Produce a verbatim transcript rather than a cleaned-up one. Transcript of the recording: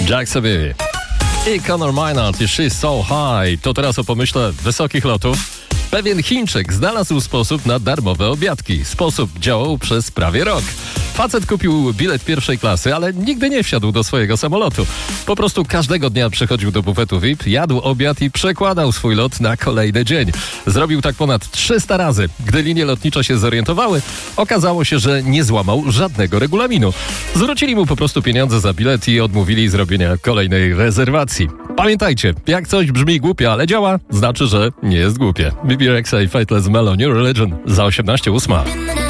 Jack sobie i Conor Maynard i She's So High. To teraz o pomyśle wysokich lotów. Pewien Chińczyk znalazł sposób na darmowe obiadki. Sposób działał przez prawie rok. Facet kupił bilet pierwszej klasy, ale nigdy nie wsiadł do swojego samolotu. Po prostu każdego dnia przychodził do bufetu V I P, jadł obiad i przekładał swój lot na kolejny dzień. Zrobił tak ponad trzysta razy. Gdy linie lotnicze się zorientowały, okazało się, że nie złamał żadnego regulaminu. Zwrócili mu po prostu pieniądze za bilet i odmówili zrobienia kolejnej rezerwacji. Pamiętajcie, jak coś brzmi głupio, ale działa, znaczy, że nie jest głupie. B B Rexa i Faithless Mellow New Religion za osiemnaście ósma.